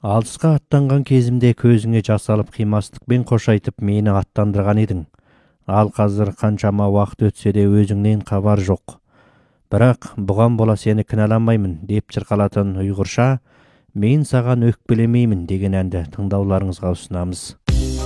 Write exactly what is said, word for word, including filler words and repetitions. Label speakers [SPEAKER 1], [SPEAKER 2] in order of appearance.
[SPEAKER 1] Алысқа аттанған кезімде көзіңе жас алып қимастықпен қош айтып мені аттандырған едің. Ал қазір қаншама уақыт өтсе де өзіңнен хабар жоқ. Бірақ бұған бола сені кінәламаймын деп шырқалатын ұйғырша «Мен саған өкпелемеймін» деген әнді тыңдауларыңызға ұсынамыз.